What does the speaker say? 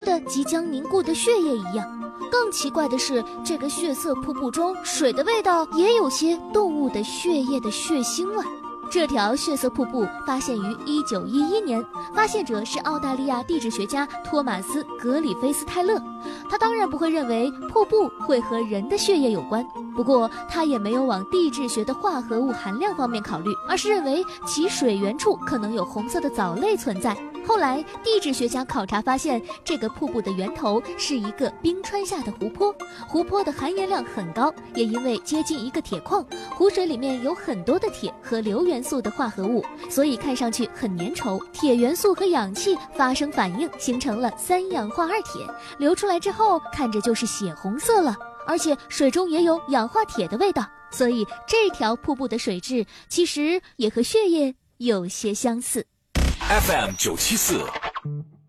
的即将凝固的血液一样。更奇怪的是，这个血色瀑布中水的味道也有些动物的血液的血腥味。这条血色瀑布发现于1911年，发现者是澳大利亚地质学家托马斯·格里菲斯泰勒。他当然不会认为瀑布会和人的血液有关，不过他也没有往地质学的化合物含量方面考虑，而是认为其水源处可能有红色的藻类存在。后来地质学家考察发现，这个瀑布的源头是一个冰川下的湖泊，湖泊的含盐量很高，也因为接近一个铁矿，湖水里面有很多的铁和硫元素的化合物，所以看上去很粘稠。铁元素和氧气发生反应，形成了3氧化2铁，流出来之后看着就是血红色了，而且水中也有氧化铁的味道，所以这条瀑布的水质其实也和血液有些相似。 FM 974